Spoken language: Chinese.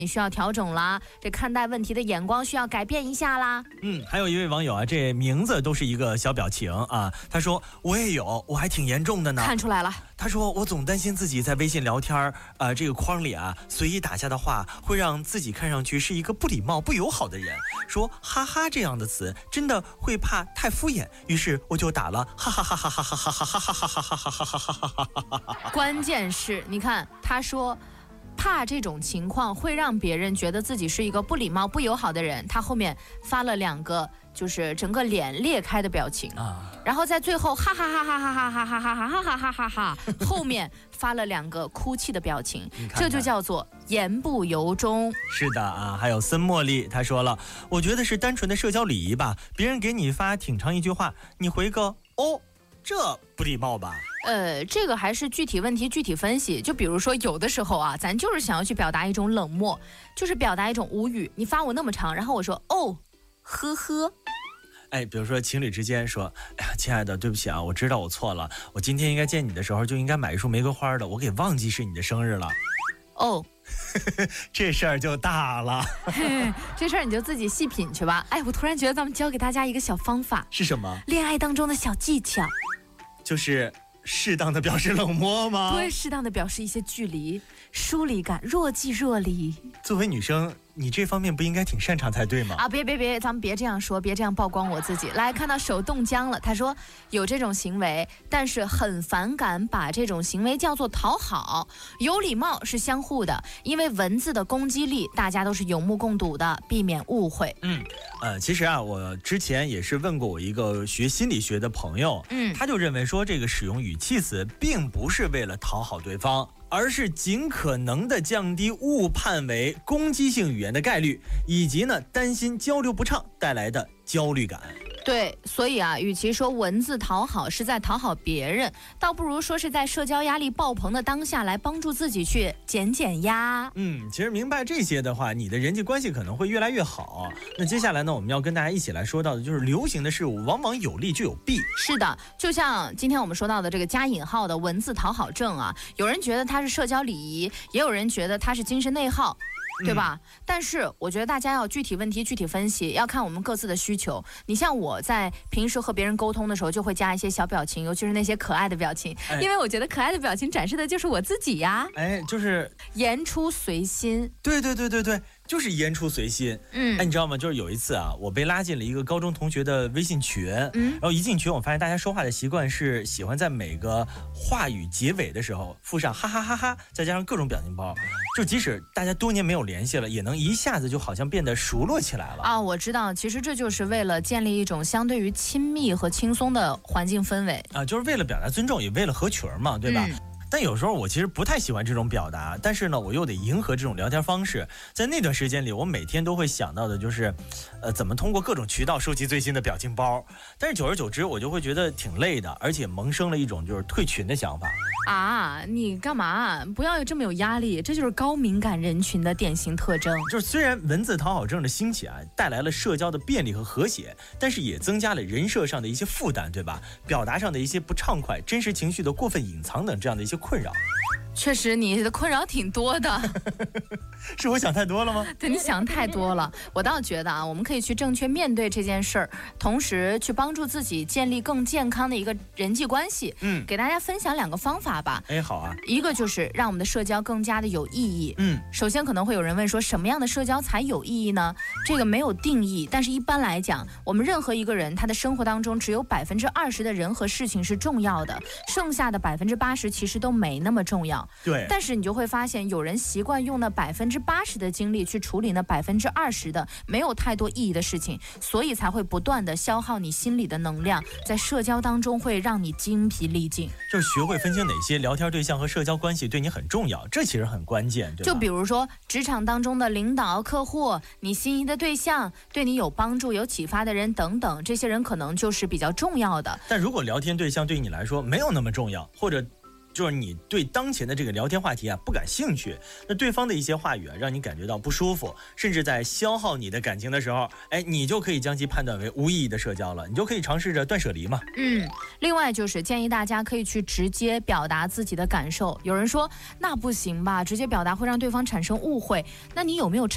你需要调整啦，这看待问题的眼光需要改变一下啦。 还有一位网友啊，这名字都是一个小表情啊。他说我也有，我还挺严重的呢。 看出来了。 他说我总担心自己在微信聊天这个框里啊随意打下的话会让自己看上去是一个不礼貌不友好的人，说哈哈这样的词真的会怕太敷衍，于是我就打了哈哈哈哈哈哈哈哈哈哈哈哈哈哈哈。 关键是你看他说怕这种情况会让别人觉得自己是一个不礼貌不友好的人，他后面发了2个就是整个脸裂开的表情然后在最后哈哈哈哈哈哈哈哈哈哈哈哈哈哈后面发了2个哭泣的表情，这就叫做言不由衷。 是的啊，还有森茉莉他说了，我觉得是单纯的社交礼仪吧，别人给你发挺长一句话，你回个哦，这不礼貌吧？ 这个还是具体问题具体分析。就比如说有的时候啊，咱就是想要去表达一种冷漠，就是表达一种无语。你发我那么长，然后我说哦，呵呵。 比如说情侣之间说，哎呀，亲爱的，对不起啊，我知道我错了，我今天应该见你的时候就应该买一束玫瑰花的，我给忘记是你的生日了。 哦， 这事儿就大了。 这事儿你就自己细品去吧。我突然觉得咱们教给大家一个小方法。 是什么？ 恋爱当中的小技巧。 就是适当的表示冷漠吗？ 对，适当的表示一些距离、疏离感，若即若离。 作为女生，你这方面不应该挺擅长才对吗？ 别，咱们别这样说，别这样曝光我自己。来看到手冻僵了，他说有这种行为，但是很反感把这种行为叫做讨好。有礼貌是相互的，因为文字的攻击力，大家都是有目共睹的，避免误会。 其实啊，我之前也是问过我一个学心理学的朋友，他就认为说这个使用语气词并不是为了讨好对方，而是尽可能的降低误判为攻击性语言的概率，以及呢担心交流不畅带来的焦虑感。 对，所以啊，与其说文字讨好是在讨好别人，倒不如说是在社交压力爆棚的当下来帮助自己去减压。 其实明白这些的话，你的人际关系可能会越来越好。那接下来呢，我们要跟大家一起来说到的就是流行的事物往往有利就有弊。 是的，就像今天我们说到的这个加引号的文字讨好症啊，有人觉得它是社交礼仪，也有人觉得它是精神内耗。对吧？但是我觉得大家要具体问题具体分析，要看我们各自的需求。你像我在平时和别人沟通的时候，就会加一些小表情，尤其是那些可爱的表情，因为我觉得可爱的表情展示的就是我自己呀。 就是言出随心。 对，就是言出随心。你知道吗？就是有一次啊，我被拉进了一个高中同学的微信群，然后一进群，我发现大家说话的习惯是喜欢在每个话语结尾的时候附上哈哈哈哈，再加上各种表情包，就即使大家多年没有联系了，也能一下子就好像变得熟络起来了啊！我知道，其实这就是为了建立一种相对于亲密和轻松的环境氛围啊，就是为了表达尊重，也为了合群嘛，对吧？但有时候我其实不太喜欢这种表达，但是呢，我又得迎合这种聊天方式。在那段时间里，我每天都会想到的就是，怎么通过各种渠道收集最新的表情包。但是久而久之，我就会觉得挺累的，而且萌生了一种就是退群的想法。 你干嘛？不要这么有压力，这就是高敏感人群的典型特征。 就是虽然文字讨好症的兴起啊，带来了社交的便利和和谐，但是也增加了人设上的一些负担，对吧？表达上的一些不畅快，真实情绪的过分隐藏等这样的一些困扰。 确实你的困扰挺多的。 是我想太多了吗？ 对，你想太多了。我倒觉得啊，我们可以去正确面对这件事儿，同时去帮助自己建立更健康的一个人际关系。给大家分享2个方法吧。 好啊。 一个就是让我们的社交更加的有意义。首先可能会有人问说，什么样的社交才有意义呢？这个没有定义，但是一般来讲，我们任何一个人他的生活当中只有20%的人和事情是重要的，剩下的80%其实都没那么重要。 对。 但是你就会发现，有人习惯用那80%的精力去处理那20%的没有太多意义的事情，所以才会不断的消耗你心里的能量，在社交当中会让你精疲力尽。 就是学会分清哪些聊天对象和社交关系对你很重要，这其实很关键，对吧？ 就比如说职场当中的领导、客户，你心仪的对象，对你有帮助、有启发的人等等，这些人可能就是比较重要的。 但如果聊天对象对你来说没有那么重要，或者就是你对当前的这个聊天话题啊不感兴趣，那对方的一些话语啊让你感觉到不舒服，甚至在消耗你的感情的时候，你就可以将其判断为无意义的社交了，你就可以尝试着断舍离嘛。 另外就是建议大家可以去直接表达自己的感受。有人说那不行吧，直接表达会让对方产生误会，那你有没有